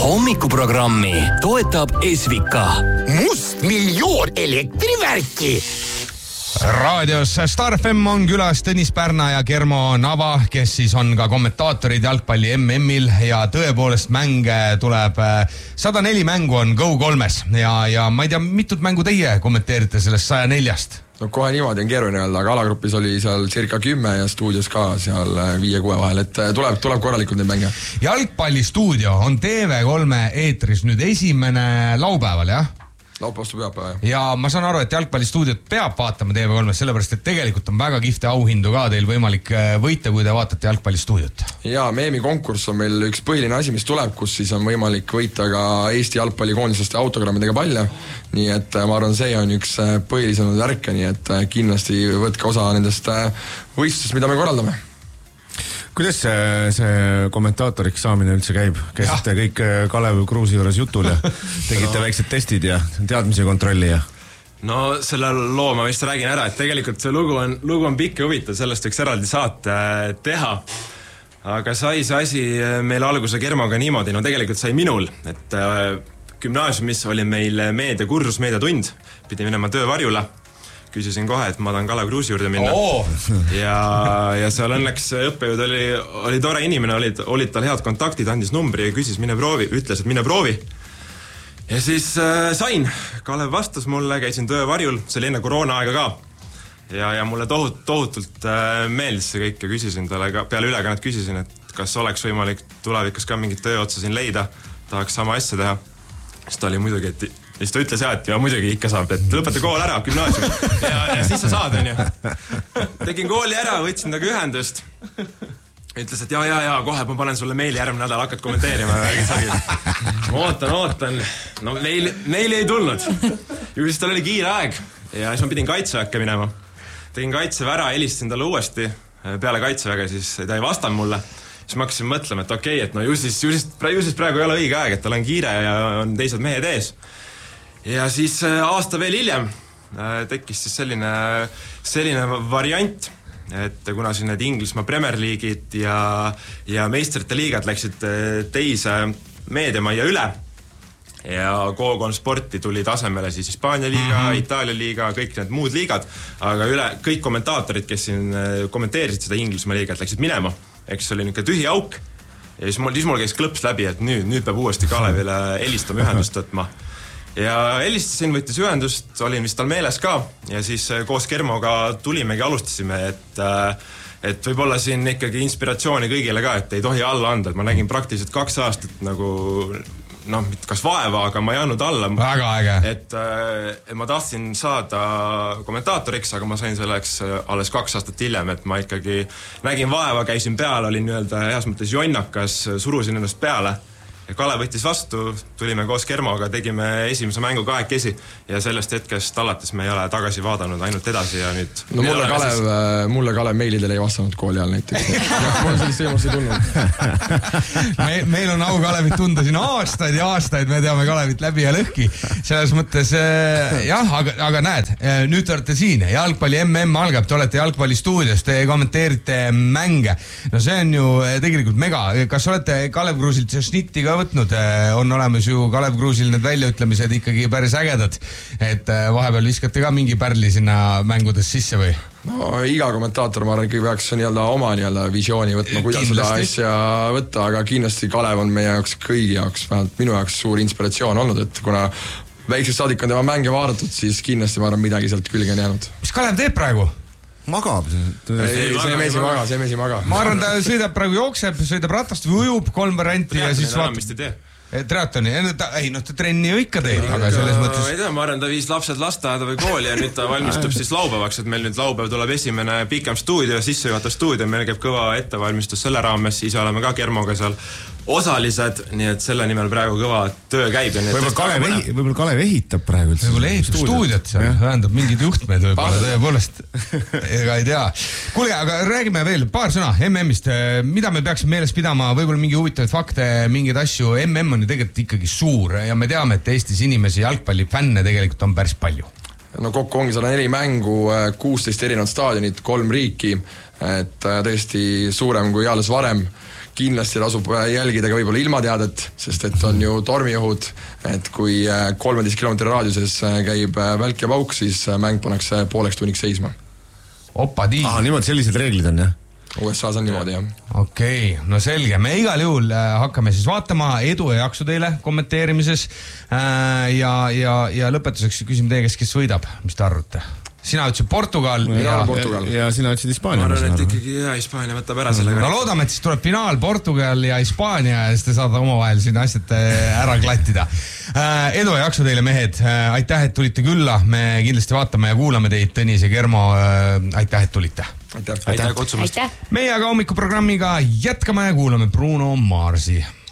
Hommikuprogrammi toetab Esvika. Mustmiljoon elektrivärki. Raadios Star FM on külas Tõnis Pärna ja Germo Nava, kes siis on ka kommentaatorid jalgpalli MM-il ja tõepoolest mänge tuleb 104 mängu on Go3-s ja ma ei tea, mitut mängu teie kommenteerite sellest 104-st? No kohe niimoodi on keeruline öelda, aga alagrupis oli seal circa 10 ja stuudios ka seal 5-6 vahel, et tuleb korralikult neid mänge. Jalgpallistuudio on TV3 eetris nüüd esimene laupäeval, jah? Laupävastu pühapäeva, jah. Ja ma saan aru, et jalgpallistuudiot peab vaatama TV3-s, sellepärast, et tegelikult on väga kihvte auhindu ka teil võimalik võita, kui te vaatate jalgpallistuudiot. Ja meemi konkurss on meil üks põhiline asi, mis tuleb, kus siis on võimalik võita ka Eesti jalgpallikoondislaste autogrammidega palle. Nii et ma arvan, see on üks põhilisemaid värke, nii et kindlasti võtke osa nendest võistlustest, mida me korraldame. Kuidas see kommentaatoriks saamine üldse käib? Käisite kõik Kalev Kruusi juures jutul ja tegite väiksed testid ja teadmise kontrolli ja? No selle loo ma vist räägin ära, et tegelikult see lugu on pikk ja huvitav, sellest võiks eraldi saate teha. Aga sai see asi meil alguse Germoga niimoodi, no tegelikult sai minul, et gümnaasiumis oli meil meediakursus, meediatund, pidi minema töövarjule. Küsisin kohe, et ma tahan Kalev Kruusi juurde minna. Ja seal õnneks õppejõud oli tore inimene, olid tal head kontaktid, andis numbri ja küsis mine proovi, ütles, et mine proovi. Ja siis sain, Kalev vastas mulle, käisin töövarjul, see oli enne koroona aega ka. Ja mulle tohutult meeldis see kõik ja küsisin talle ka, peale ülekannet küsisin, et kas oleks võimalik tulevikus ka mingit töö otsa siin leida, tahaks sama asja teha. Siis ta oli muidugi, et siis ta ütles et ja muidugi ikka saab, et lõpeta kool ära, gümnaasium. Ja siis sa saad, on ju. Tegin kooli ära, võtsin taga ühendust. Ütles, et ja, kohe ma panen sulle meili järgmine nädal, hakkad kommenteerima. Ootan. No meili ei tulnud. Ju siis tal oli kiire aeg. Ja siis ma pidin kaitseväkke minema. Tegin kaitseväe ära, helistasin talle uuesti. Peale kaitseväge siis ta ei vastanud mulle. Siis ma hakkasin mõtlema, et okei, et no ju siis praegu ei ole õige aeg, et tal on kiire ja on teised mehed ees. Ja siis aasta veel hiljem tekkis siis selline variant, et kuna siin need Inglismaa Premier League'id ja meistrite liigad läksid teise meediamajja üle ja Go3 Sporti tuli tasemele siis Hispaania liiga, Itaalia liiga, kõik need muud liigad, aga kõik kommentaatorid, kes siin kommenteerisid seda Inglismaa liigat, läksid minema. Eks see oli niisugune tühi auk ja siis mul käis klõps läbi, et nüüd peab uuesti Kalevile helistama ühendust võtma. Ja helistasin, võttis ühendust, olin vist tal meeles ka ja siis koos Germoga tulimegi, alustasime, et võib-olla siin ikkagi inspiratsiooni kõigile ka, et ei tohi alla anda, et ma nägin praktiliselt 2 aastat nagu kas vaeva, aga ma ei andnud alla. Väga äge. Et ma tahtsin saada kommentaatoriks, aga ma sain selleks alles 2 aastat hiljem, et ma ikkagi nägin vaeva, käisin peale, olin heas mõttes jonnakas, surusin ennast peale. Ja Kalev võttis vastu, tulime koos Germoga, tegime esimese mängu 2 ja sellest hetkest alates me ei ole tagasi vaadanud, ainult edasi ja nüüd... No mulle Kalev meilidele ei vastanud kooli all näiteks. Mul sellist võimalust ei tulnud. Meil on au Kalevit tunda siin aastaid ja aastaid, me teame Kalevit läbi ja lõhki. Selles mõttes, jah, aga näed, nüüd te olete siin, jalgpalli MM algab, te olete jalgpallistuudios, te kommenteerite mänge. No see on ju tegelikult mega. Kas olete Kalev Kruusilt šnitti ka võtnud, on olemas ju Kalev Kruusil need väljaütlemised ikkagi päris ägedad, et vahepeal viskate ka mingi pärli sinna mängudes sisse või? No iga kommentaator, ma arvan, ikkagi peaks oma visiooni võtma, kuidas seda asja võtta, aga kindlasti Kalev on meie jaoks kõigi jaoks, vähemalt minu jaoks suur inspiratsioon olnud, et kuna väiksest saadik on tema mänge vaadatud, siis kindlasti ma arvan midagi sealt külge on jäänud. Mis Kalev teeb praegu? Magab. See mees ei maga. Ma arvan, ta sõidab praegu jookseb, sõidab ratast või ujub 3 varianti ja siis vaatab. Triatoni, ta trenni ju ikka teeb, aga selles mõttes... Ei tea, ma arvan, ta viis lapsed lasteaeda või kooli ja nüüd ta valmistub siis laupäevaks, et meil nüüd laupäev tuleb esimene pikem stuudio, sissejuhatav stuudio, meil käib kõva ettevalmistus selle raames, ise oleme ka Germoga seal osalised, nii et selle nimel praegu kõva töö käib. Võib-olla Kalev ehitab praegu. Võib-olla ehitab stuudiot seal, vähendab mingid juhtmed võib-olla tõepoolest. Ega ei tea. Kuulge, aga räägime veel paar sõna MM-ist. Mida me peaksime meeles pidama, võib-olla mingi huvitavaid fakte, mingeid asju. MM on ju tegelikult ikkagi suur ja me teame, et Eestis inimesi jalgpallifänne tegelikult on päris palju. No kokku ongi 104 mängu, 16 erinevad staadionid, 3 riiki, et tõesti suurem kui alles varem. kindlasti tasub jälgida ka võib-olla ilmateadet, sest et on ju tormiohud, et kui 13 kilomeetri raadiuses käib välk ja pauk, siis mäng pannakse pooleks tunniks seisma. Niimoodi sellised reeglid on, jah? USA-s on niimoodi, jah. Okei, no selge, me igal juhul hakkame siis vaatama, edu ja jaksu teile kommenteerimises ja lõpetuseks küsime teie käest, kes võidab, mis te arvate? Sina ütlesid Portugal ja sina ütlesid Hispaania. Ma arvan, et ikkagi Hispaania võtab ära selle. No loodame, et siis tuleb finaal Portugal ja Hispaania ja siis te saate omavahel siin asjad ära klattida. Edu ja jaksu teile, mehed. Aitäh, et tulite külla. Me kindlasti vaatame ja kuulame teid, Tõnis ja Germo. Aitäh, et tulite. Aitäh kutsumast. Meie aga hommikuprogrammiga jätkame ja kuulame Bruno Marsi.